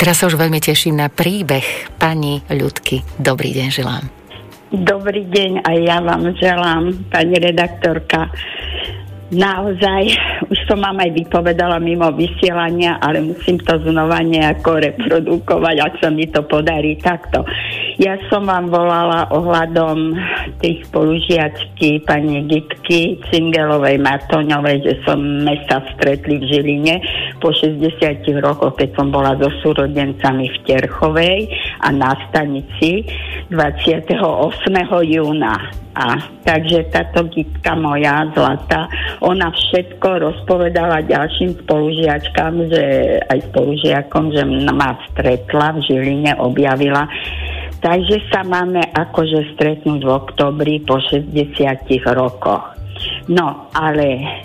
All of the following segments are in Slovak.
Teraz sa už veľmi teším na príbeh pani Ľudky. Dobrý deň želám. Dobrý deň, aj ja vám želám, pani redaktorka. Naozaj, už som vám aj vypovedala mimo vysielania, ale musím to znova nejako reprodukovať, ak sa mi to podarí takto. Ja som vám volala ohľadom tých spolužiačky pani Gitky Cingelovej Martoňovej, že sme sa stretli v Žiline po 60 rokoch, keď som bola so súrodencami v Terchovej a na stanici 28. júna. A takže táto Gitka moja zlatá, ona všetko rozpovedala ďalším spolužiačkám, že aj spolužiakom, že ma stretla v Žiline, objavila. Takže sa máme akože stretnúť v októbri po 60 rokoch. No, ale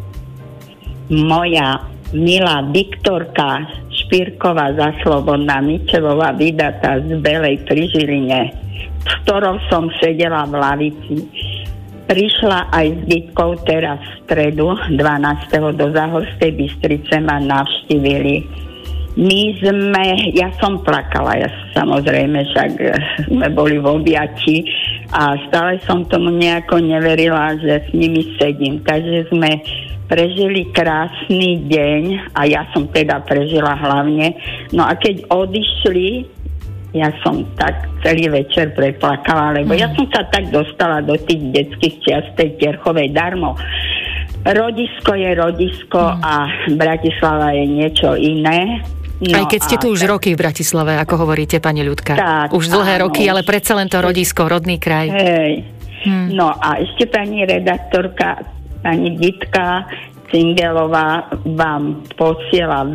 moja milá Viktorka Špírková Zaslobodná Mičevová, vydatá z Belej pri Žiline, s ktorou som sedela v lavici, prišla aj s Gitkou teraz v stredu 12. do Záhorskej Bystrice, ma navštívili. Ja som plakala, samozrejme, však sme boli v objati a stále som tomu nejako neverila, že s nimi sedím. Takže sme prežili krásny deň a ja som teda prežila hlavne. No a keď odišli, ja som tak celý večer preplakala, lebo ja som sa tak dostala do tých detských čiast tej Terchovej darmo. Rodisko je rodisko a Bratislava je niečo iné. No, aj keď ste tu už roky v Bratislave, ako hovoríte, pani Ľudka. Tak, už dlhé roky, ale predsa len to rodisko, rodný kraj. Hej. No a ešte pani redaktorka, pani Gitka Cingelová vám posiela